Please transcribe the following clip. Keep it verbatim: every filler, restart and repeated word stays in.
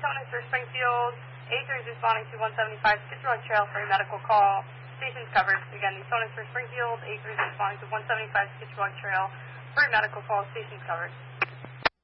tone is for Springfield. A three is responding to one seventy-five Skidrow Trail for a medical call. Station's covered. Again, the tone is for Springfield. A three is responding to one seventy-five Skidrow Trail for a medical call. Station's covered.